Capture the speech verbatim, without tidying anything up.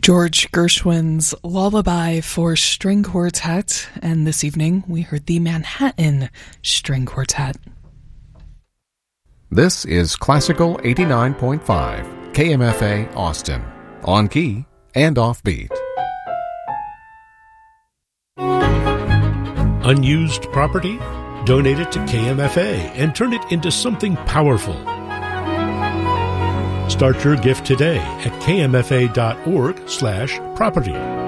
George Gershwin's Lullaby for String Quartet, and this evening we heard the Manhattan String Quartet. This is Classical eighty-nine point five, K M F A Austin, on key and offbeat. Unused property? Donate it to K M F A and turn it into something powerful. Start your gift today at kmfa.org slash property.